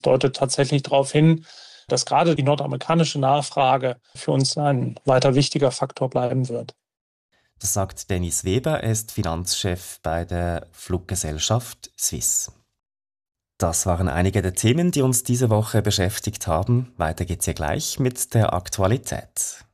deutet tatsächlich darauf hin, dass gerade die nordamerikanische Nachfrage für uns ein weiter wichtiger Faktor bleiben wird. Das sagt Dennis Weber, er ist Finanzchef bei der Fluggesellschaft Swiss. Das waren einige der Themen, die uns diese Woche beschäftigt haben. Weiter geht's hier gleich mit der Aktualität.